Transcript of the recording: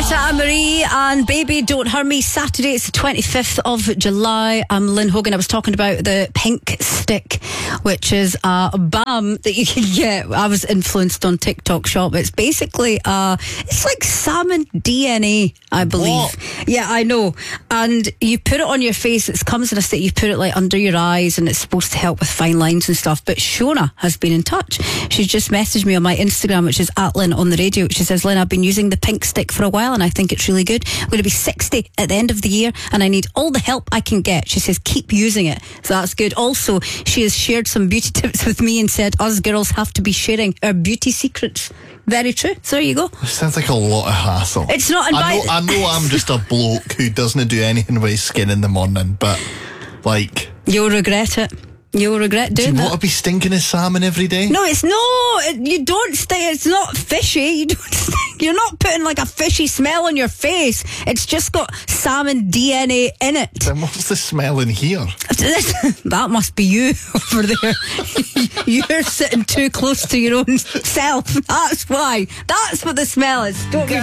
Greta and Marie and Baby Don't Hurt Me. Saturday, it's the 25th of July. I'm Lynn Hogan. I was talking about the Pink Stick, which is a balm that you can get. I was influenced on TikTok Shop. It's basically it's like salmon DNA, I believe. What? Yeah, I know. And you put it on your face. It comes in a state. You put it like under your eyes, and it's supposed to help with fine lines and stuff. But Shona has been in touch. She's just messaged me on my Instagram, which is @Lynn on the radio. She says, Lynn, I've been using the Pink Stick for a while and I think it's really good. I'm going to be 60 at the end of the year and I need all the help I can get. She says, keep using it. So that's good. Also, she has shared some beauty tips with me and said, us girls have to be sharing our beauty secrets. Very true. So there you go. It sounds like a lot of hassle. It's not. I know I'm just a bloke who doesn't do anything with his skin in the morning, but like... You'll regret it. You'll regret doing that. Do you want to be stinking as salmon every day? No, it's no. You don't stay. It's not fishy. You don't stink. You're not putting like a fishy smell on your face. It's just got salmon DNA in it. Then what's the smell in here? That must be you over there. You're sitting too close to your own self. That's why. That's what the smell is. Don't be